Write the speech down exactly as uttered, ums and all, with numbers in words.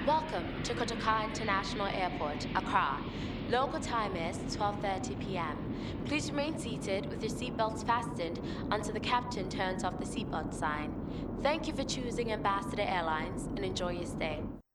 Welcome to Kotoka International Airport, Accra. Local time is twelve thirty p m Please remain seated with your seatbelts fastened until the captain turns off the seatbelt sign. Thank you for choosing Ambassador Airlines and enjoy your stay.